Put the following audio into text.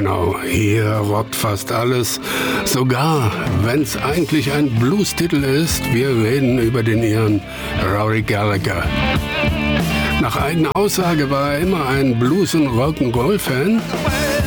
genau. Hier rockt fast alles. Sogar, wenn's eigentlich ein Blues-Titel ist, wir reden über den Iren Rory Gallagher. Nach eigener Aussage war er immer ein Blues- und Rock'n'Roll-Fan.